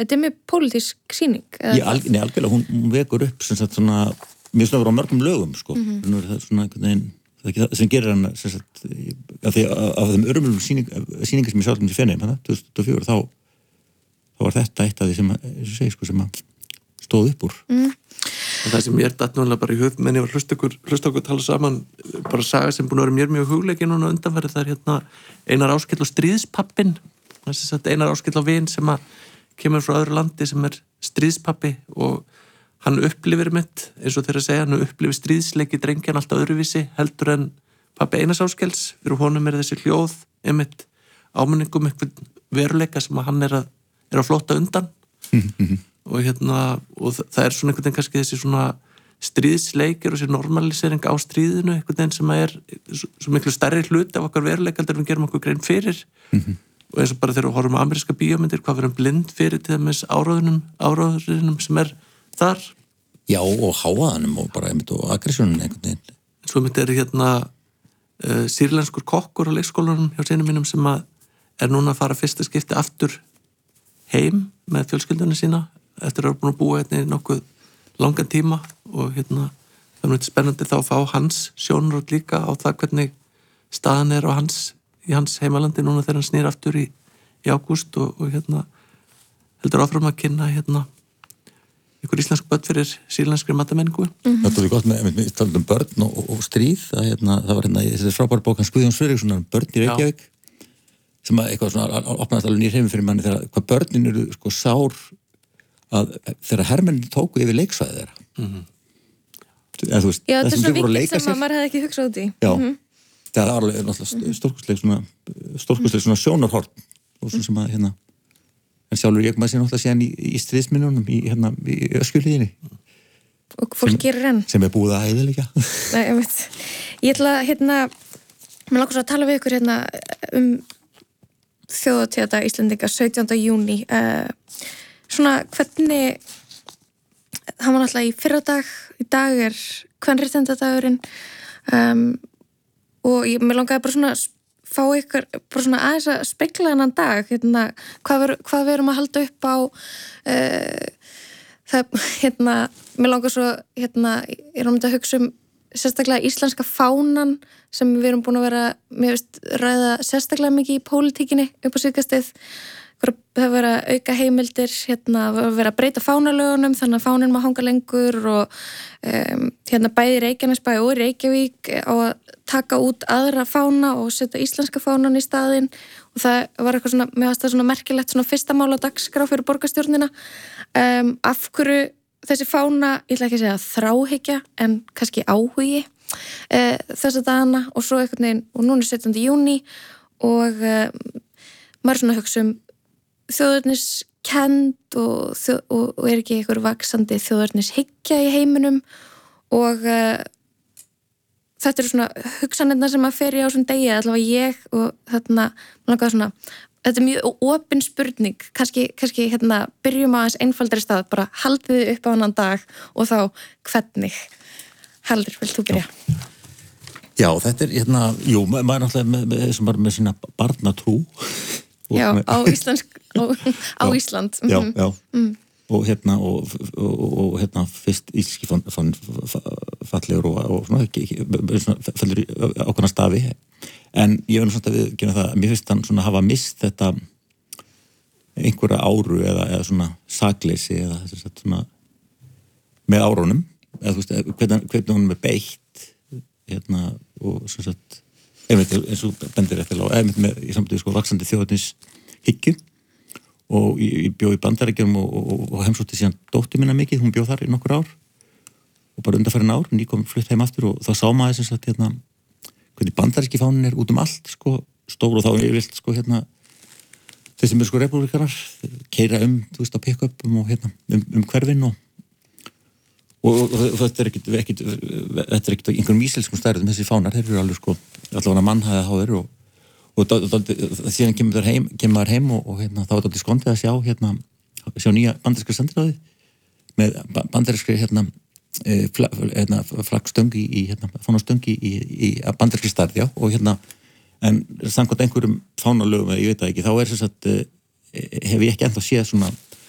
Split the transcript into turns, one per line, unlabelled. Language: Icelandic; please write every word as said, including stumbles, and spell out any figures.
þetta er mjög pólitísk sýning.
Ég alg, nei, algjörlega, hún, hún vekur upp sem sagt svona, mjög svona á mörgum lögum, sko. Mm-hmm. Það er svona einhvern veginn, það er ekki það sem gerir hann, sem sagt, af því af þeim örmulum sýning, sýningar sem ég sjálf um til Feneyjum, hana, tvö þúsund og fjögur, þá, þá var þetta eitt af því sem, eins og segi, sko, sem að stóð upp úr.
Mm. Það sem ég er datt náttúrulega bara í hug, menn ég var hlust okkur, hlust okkur tala saman, bara saga sem búin að vera mér mjög hugleiki núna undanfarið, það er hérna Einar Áskell og stríðspappinn, þess að Einar Áskell á vin sem að kemur frá öðru landi sem er stríðspappi og hann upplifir mitt, eins og þeirra segja, hann upplifir stríðsleiki drengjan alltaf öðruvísi heldur en pappi Einars Áskells, fyrir honum er þessi hljóð, einmitt áminningum eitthvað veruleika sem að hann er að, er að flótta undan. Mm-hmm. og hérna, og það er svona einhvern veginn kannski þessi svona stríðsleikir og þessi normalisering á stríðinu einhvern veginn sem er svo, svo miklu stærri hluti af okkar veruleika heldur en við gerum okkur grein fyrir. Mm-hmm. Og eins og bara þegar við horfum á ameríska bíómyndir, hvað við erum blind fyrir til þess áráðunum, áráðunum sem er þar.
Já, og háaðanum og bara einmitt og aggressjónum einhvern veginn.
Svo einmitt er hérna uh, sýrlenskur kokkur á leikskólanum hjá sinni mínum sem að er núna að fara fyrsta skipti aftur heim með fjölskyldunni sína eftir að vera búin að búa hérna í nokkuð langan tíma og hérna það er mjög spennandi þá að fá hans sjónarhorn líka á það hvernig staðan er á hans, í hans heimalandi núna þegar hann snýr aftur í, í ágúst og, og hérna heldur áfram að kynna hérna ykkur íslensk börn fyrir sýrlenskri matamenningu.
Mm-hmm. Það tóði gott með, með, með talað um börn og, og stríð, það, hérna, það var hérna þessi frábæra bók hans Guðjón Sverrissonar börn í Reykjavík, já, sem að eitthvað svona opnaðist alveg nýr heimi fyrir manni þegar hvað börnin eru sko sár að þegar hermennin tóku yfir leiksvæði þeirra. Mm-hmm. Eða, þú veist,
já, þetta er svona vikið sem
sér,
að maður hefði ekki hugsað út í. Já,
mm-hmm. það var alveg náttúrulega stórkostleg svona, stórkostleg svona sjónarhorn og svona sem að hérna, en sjálfur ég maður sé náttúrulega síðan í, í stríðsminnunum í, hérna, í öskjuhlíðinni.
Og fólk gerir enn.
Sem er búið að æðilega.
Nei, ég veit. Ég ætla að, hérna, mér langar svo að tala við ykkur hérna um þjóðhátíðardag Íslendinga sautjánda júní. Uh, svona hvernig hann var náttúrulega í fyrradag, í dag er kvenréttindadagurinn um, og ég, mér langaði bara svona fá ykkur bara svona aðeins að spegla þennan dag, hérna, hvað, ver, hvað við erum að halda upp á uh, það, hérna, mér langar svo, hérna, ég er um þetta að hugsa um sérstaklega íslenska fánan sem við erum búin að vera, mér veist, ræða sérstaklega mikið í pólitíkinni upp á síðkastið. Það hefur verið að auka heimildir, hérna, það hefur verið að breyta fánalögunum þannig að fánin má hanga lengur og um, hérna bæði Reykjanesbæ og Reykjavík á að taka út aðra fána og setja íslenska fánan í staðinn og það var eitthvað svona, mér fannst það svona merkilegt svona fyrsta mál á dagskrá fyrir borgarstjórnina. Um, af hverju þessi fána, ég ætla ekki að segja þráhyggja en kannski áhugi uh, þessa dagana og svo einhvern veginn, og núna er sautjánda júní og uh, maður svona hugsa um þjóðerniskennd og, þjó, og, og er ekki einhver vaxandi þjóðernishyggja í heiminum og uh, þetta eru svona hugsanirna sem að fer í á þessum degi, allavega ég og þarna, langaði svona, þetta er mjög opin spurning, kannski, kannski hérna, byrjum á aðeins einfaldari stað, bara haldið þið upp á annan dag og þá hvernig. Haldur, vilt þú byrja?
Já, þetta er, hérna, jú, maður er náttúrulega með, með, með, með sína barnatrú.
Já, á Íslands, á, á já, Ísland.
Já, já, mm. og hérna, og, og, og hérna, fyrst íslenski fann, fann fallegur og, og svona, svona fellur í ákveðna stafi, en ég verður svona að við gera það, mér finnst hann svona hafa mist þetta einhverja áru eða, eða svona sakleysi eða svona með árunum, eða þú veist, hvernig, hvernig hún er beitt, hérna, og svona sagt, einmitt eins og bendir eftir á, einmitt með í samtöðu sko vaxandi þjóðarnis hyggju og ég, ég bjó í Bandaríkjum og, og, og heimsótti síðan dóttur minna mikið, hún bjó þar í nokkur ár og bara undanfærin ár, en ég kom flutt heim aftur og þá sá maður sem sagt hérna hvernig bandaríski fánin er út um allt sko stór og þá er vilt sko hérna þeir sem eru sko repúblikanar keyra um, þú veist, á pick-upum og hérna um, um hverfin og og, og, og þetta er ekkit, ekkit þetta er ekkit einhverjum íslenskum stærðum þessi fánar, þeir eru alveg sko allavega mannhæða háður og, og da, da, da, síðan kemur þær heim, kemur þær heim og, og hérna, þá er þetta skondið að sjá hérna, sjá nýja bandaríska sendiráði með bandarískri hérna, flag, hérna flaggstöng í, í hérna, fánastöng í, í, í bandarískri stærð, já, og hérna en samkvæmt einhverjum fánalögum, ég veit það ekki, þá er þess að hef ég ekki ennþá séð svona